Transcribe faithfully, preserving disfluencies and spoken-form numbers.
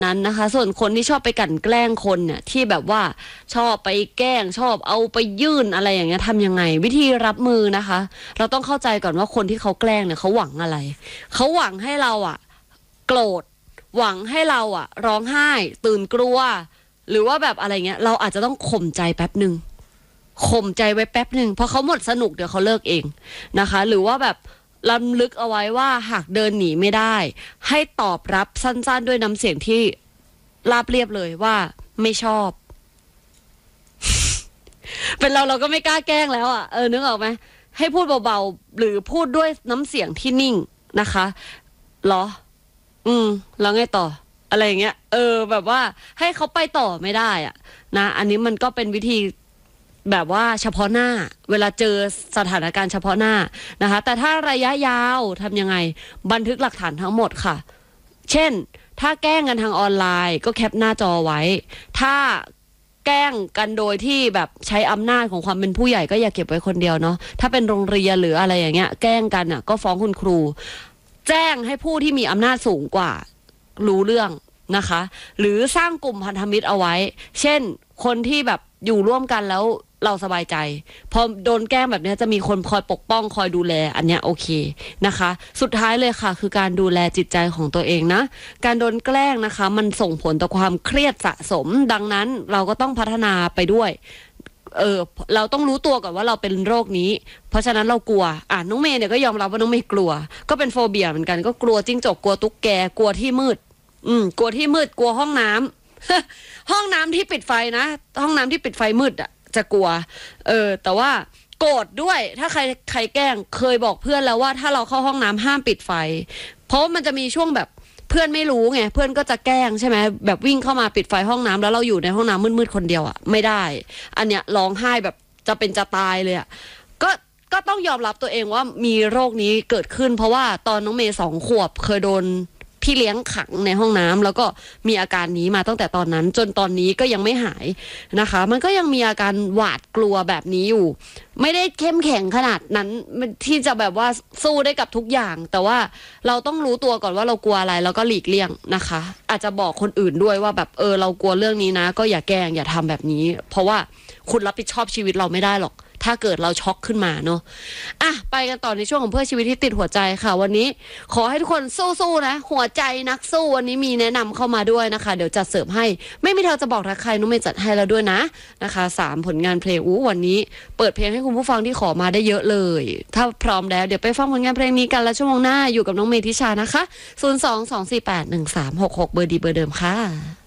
นั้นนะคะส่วนคนที่ชอบไปกลั่นแกล้งคนเนี่ยที่แบบว่าชอบไปแกล้งชอบเอาไปยื่นอะไรอย่างเงี้ยทำยังไงวิธีรับมือนะคะเราต้องเข้าใจก่อนว่าคนที่เขาแกล้งเนี่ยเขาหวังอะไรเขาหวังให้เราอ่ะโกรธหวังให้เราอ่ะร้องไห้ตื่นกลัวหรือว่าแบบอะไรเงี้ยเราอาจจะต้องข่มใจแป๊บหนึ่งข่มใจไว้แป๊บหนึ่งเพราะเขาหมดสนุกเดี๋ยวเขาเลิกเองนะคะหรือว่าแบบลำลึกเอาไว้ว่าหากเดินหนีไม่ได้ให้ตอบรับสั้นๆด้วยน้ำเสียงที่ราบเรียบเลยว่าไม่ชอบ เป็นเราเราก็ไม่กล้าแกล้งแล้วอ่ะเออนึกออกไหมให้พูดเบาๆหรือพูดด้วยน้ำเสียงที่นิ่งนะคะเหรออืมแล้วไงต่ออะไรอย่างเงี้ยเออแบบว่าให้เขาไปต่อไม่ได้อ่ะนะอันนี้มันก็เป็นวิธีแบบว่าเฉพาะหน้าเวลาเจอสถานการณ์เฉพาะหน้านะคะแต่ถ้าระยะยาวทำยังไงบันทึกหลักฐานทั้งหมดค่ะเช่นถ้าแกล้งกันทางออนไลน์ก็แคปหน้าจอไว้ถ้าแกล้งกันโดยที่แบบใช้อำนาจของความเป็นผู้ใหญ่ก็อย่าเก็บไว้คนเดียวเนาะถ้าเป็นโรงเรียนหรืออะไรอย่างเงี้ยแกล้งกันอ่ะก็ฟ้องคุณครูแจ้งให้ผู้ที่มีอำนาจสูงกว่ารู้เรื่องนะคะหรือสร้างกลุ่มพันธมิตรเอาไว้เช่นคนที่แบบอยู่ร่วมกันแล้วเราสบายใจพอโดนแกล้งแบบนี้จะมีคนคอยปกป้องคอยดูแลอันเนี้ยโอเคนะคะสุดท้ายเลยค่ะคือการดูแลจิตใจของตัวเองนะการโดนแกล้งนะคะมันส่งผลต่อความเครียดสะสมดังนั้นเราก็ต้องพัฒนาไปด้วยเออเราต้องรู้ตัวก่อนว่าเราเป็นโรคนี้เพราะฉะนั้นเรากลัวอ่ะน้องเมย์เนี่ยก็ยอมรับว่าน้องเมย์กลัวก็เป็นโฟเบียเหมือนกันก็กลัวจิ้งจกกลัวตุ๊กแกกลัวที่มืดอืมกลัวที่มืดกลัวห้องน้ำ ห้องน้ำที่ปิดไฟนะห้องน้ำที่ปิดไฟมืดอ่ะจะกลัวเออแต่ว่าโกรธด้วยถ้าใครใครแกล้งเคยบอกเพื่อนแล้วว่าถ้าเราเข้าห้องน้ำห้ามปิดไฟเพราะมันจะมีช่วงแบบเพื่อนไม่รู้ไงเพื่อนก็จะแกล้งใช่ไหมแบบวิ่งเข้ามาปิดไฟห้องน้ำแล้วเราอยู่ในห้องน้ำมืดๆคนเดียวอ่ะไม่ได้อันเนี้ยร้องไห้แบบจะเป็นจะตายเลยอ่ะก็ก็ต้องยอมรับตัวเองว่ามีโรคนี้เกิดขึ้นเพราะว่าตอนน้องเมย์สองขวบเคยโดนพี่เลี้ยงขังในห้องน้ำแล้วก็มีอาการนี้มาตั้งแต่ตอนนั้นจนตอนนี้ก็ยังไม่หายนะคะมันก็ยังมีอาการหวาดกลัวแบบนี้อยู่ไม่ได้เข้มแข็งขนาดนั้นที่จะแบบว่าสู้ได้กับทุกอย่างแต่ว่าเราต้องรู้ตัวก่อนว่าเรากลัวอะไรแล้วก็หลีกเลี่ยงนะคะอาจจะบอกคนอื่นด้วยว่าแบบเออเรากลัวเรื่องนี้นะก็อย่าแกล้งอย่าทำแบบนี้เพราะว่าคุณรับผิดชอบชีวิตเราไม่ได้หรอกถ้าเกิดเราช็อกขึ้นมาเนาะอ่ะไปกันต่อในช่วงของเพื่อชีวิตที่ติดหัวใจค่ะวันนี้ขอให้ทุกคนสู้ๆนะหัวใจนักสู้วันนี้มีแนะนำเข้ามาด้วยนะคะเดี๋ยวจัดเสิร์ฟให้ไม่มีเธอจะบอกรักใครนุ้มเมย์จัดให้แล้วด้วยนะนะคะสามผลงานเพลงอู้วันนี้เปิดเพลงให้คุณผู้ฟังที่ขอมาได้เยอะเลยถ้าพร้อมแล้วเดี๋ยวไปฟังผลงานเพลงนี้กันแล้วชั่วโมงหน้าอยู่กับน้องเมย์ทิชานะคะศูนย์ สอง สอง สี่ แปด หนึ่ง สาม หก หกเบอร์ดีเบอร์เดิมค่ะ